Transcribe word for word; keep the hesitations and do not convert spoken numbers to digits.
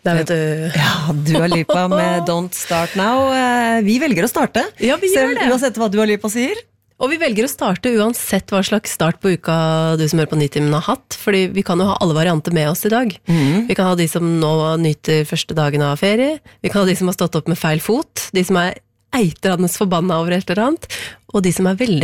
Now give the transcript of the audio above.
Der vet du. Ja, Dua Lipa med Don't Start Now. Vi velger å starte. Ja, vi gjør det. Uansett hva Dua Lipa sier. Og vi velger å starte uansett hva slags start på uka du som hører på Nitimen har hatt, fordi vi kan jo ha alle varianter med oss i dag. Mm. Vi kan ha de som nå nyter første dagen av ferie, vi kan ha de som har stått opp med feil fot, de som er eitradens forbanna over et eller annet, og de som er veldig